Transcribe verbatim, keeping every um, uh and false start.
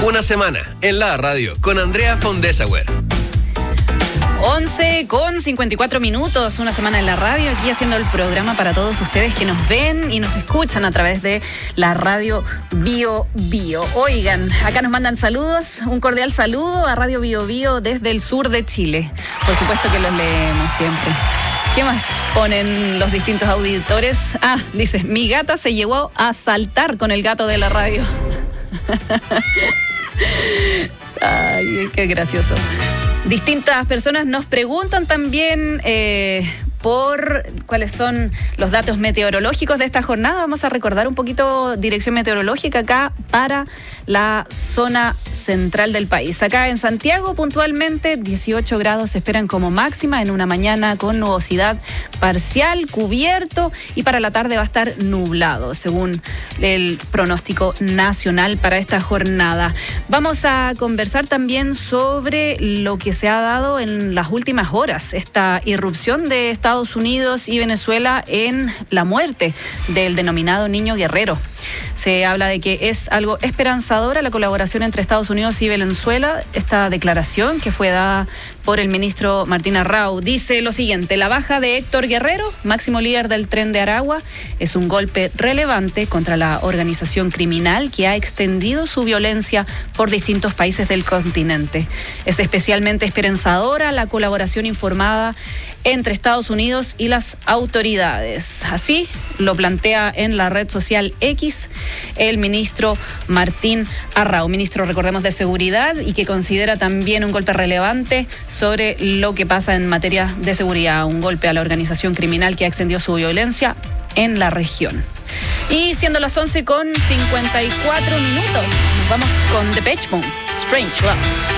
Una semana en la radio con Andrea Fondesauer. once con cincuenta y cuatro minutos, una semana en la radio, aquí haciendo el programa para todos ustedes que nos ven y nos escuchan a través de la radio Bio Bio. Oigan, acá nos mandan saludos, un cordial saludo a Radio Bio Bio desde el sur de Chile. Por supuesto que los leemos siempre. ¿Qué más ponen los distintos auditores? Ah, dice, mi gata se llegó a saltar con el gato de la radio. Ay, qué gracioso. Distintas personas nos preguntan también eh, por cuáles son los datos meteorológicos de esta jornada. Vamos a recordar un poquito dirección meteorológica acá para la zona central del país. Acá en Santiago, puntualmente, dieciocho grados se esperan como máxima en una mañana con nubosidad parcial, cubierto, y para la tarde va a estar nublado, según el pronóstico nacional para esta jornada. Vamos a conversar también sobre lo que se ha dado en las últimas horas, esta irrupción de Estados Unidos y Venezuela en la muerte del denominado niño guerrero. Se habla de que es algo esperanzadora la colaboración entre Estados Unidos y Venezuela. Esta declaración que fue dada por el ministro Martín Arrau dice lo siguiente: la baja de Héctor Guerrero, máximo líder del Tren de Aragua, es un golpe relevante contra la organización criminal que ha extendido su violencia por distintos países del continente. Es especialmente esperanzadora la colaboración informada entre Estados Unidos y las autoridades. Así lo plantea en la red social X el ministro Martín Arrau, ministro, recordemos, de Seguridad, y que considera también un golpe relevante sobre lo que pasa en materia de seguridad, un golpe a la organización criminal que ha extendido su violencia en la región. Y siendo las once con cincuenta y cuatro minutos, nos vamos con Depeche Mode, Strange Love.